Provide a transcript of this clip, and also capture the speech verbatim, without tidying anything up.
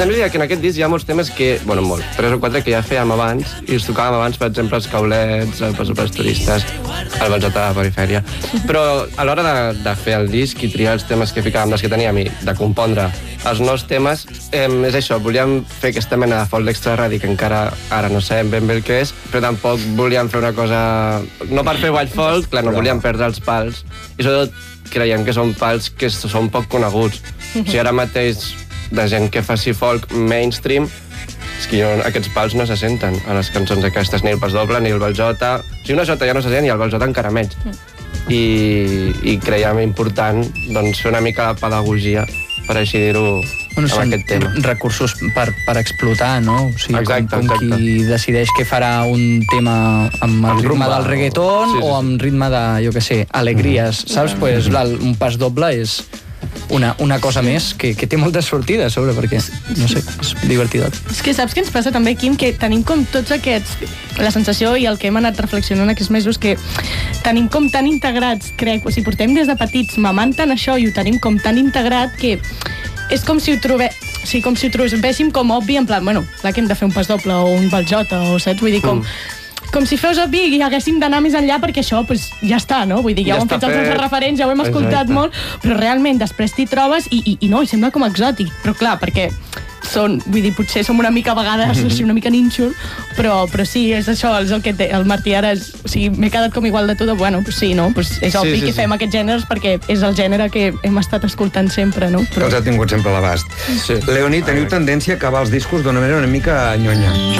també diria que en aquest disc hi ha molts temes que, bueno, molt, tres o quatre que ja fèiem abans, i els tocàvem abans, per exemple, els caulets, els passos turistes, el balzot a la perifèria. Però a l'hora de, de fer el disc i triar els temes que ficàvem, dels que teníem, i de compondre els nous temes, eh, és això, volíem fer aquesta mena de folk d'extra radi, que encara ara no sabem ben bé el que és, però tampoc volíem fer una cosa... No per fer white folk, clar, no volíem perdre els pals, i sobretot creiem que són pals que són poc coneguts. O sigui, ara mateix, de gent que faci folk mainstream, és que jo, aquests pals no se senten a les cançons aquestes, ni el pas doble, ni el balzota... O sigui, una jota ja no se sent, i el balzota encara menys. I, i creiem important doncs, fer una mica de pedagogia, per així dir-ho, bueno, amb aquest tema. Recursos per, per explotar, no? O sigui, exacte, com, com exacte. Qui decideix que farà un tema amb el ritme del reggaeton, sí, sí, sí. O amb ritme de, jo què sé, alegries, mm. saps? Pues, el, un pas doble és una, una cosa més que, que té moltes sortides, sobre, perquè, no sé, és divertidot. És que saps què ens passa també, Quim? Que tenim com tots aquests... La sensació i el que hem anat reflexionant aquests mesos, que tenim com tan integrats, crec, o sigui, portem des de petits mamant tant això i ho tenim com tan integrat que és com si ho trobé... O sigui, com si ho trobéssim com obvi, en plan, bueno, clar que hem de fer un pas doble o un balzota, o saps? Vull dir, com... Mm. Com si fos obvi i haguéssim d'anar més enllà perquè això pues, ja està, no? Vull dir, ja, ja ho han fet els nostres referents, ja ho hem escoltat exacte. Molt, però realment després t'hi trobes i, i, i no, i sembla com exòtic. Però clar, perquè són, vull dir, potser som una mica a vegades, mm-hmm. així, una mica nínxol, però, però sí, és això, és el que té, el Martí ara és, o sigui, m'he quedat com igual de tot, bueno, pues sí, no? Pues és obvi sí, sí, que fem sí. Aquests gèneres perquè és el gènere que hem estat escoltant sempre, no? Però... Que els ha tingut sempre a l'abast. Sí. Leoni, teniu tendència a acabar els discos d'una manera una mica nyonya.